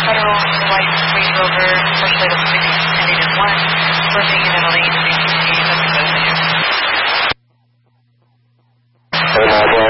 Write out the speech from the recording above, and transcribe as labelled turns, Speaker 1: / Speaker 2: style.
Speaker 1: Federal White Range Rover, first plate of 6 ending in 1, swerving in a lane 360, that's a go.